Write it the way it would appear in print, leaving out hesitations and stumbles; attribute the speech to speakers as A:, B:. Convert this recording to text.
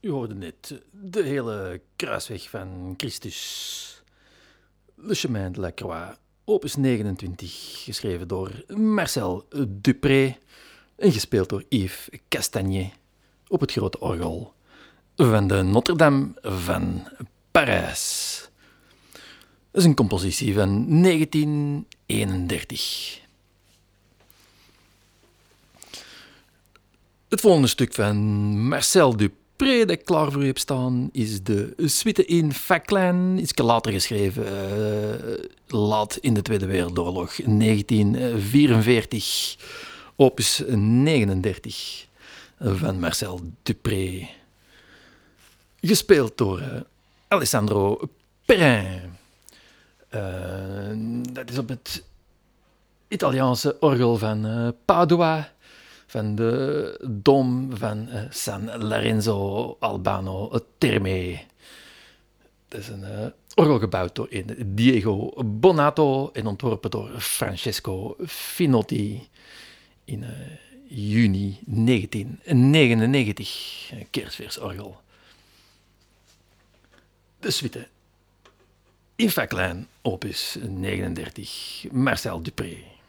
A: U hoorde net de hele kruisweg van Christus. Le Chemin de la Croix, opus 29, geschreven door Marcel Dupré en gespeeld door Yves Castagnet op het grote orgel van de Notre-Dame van Parijs. Dat is een compositie van 1931. Het volgende stuk van Marcel Dupré dat ik klaar voor u heb staan is de Suite in Fa klein, iets later geschreven, laat in de Tweede Wereldoorlog, 1944, opus 39 van Marcel Dupré. Gespeeld door Alessandro Perrin. Dat is op het Italiaanse orgel van Padua, van de Dom van San Lorenzo Albano Terme. Dat is een orgel gebouwd door Diego Bonato en ontworpen door Francesco Finotti in juni 1999. Een kerstversorgel. De suite in Fa klein, opus 39, Marcel Dupré.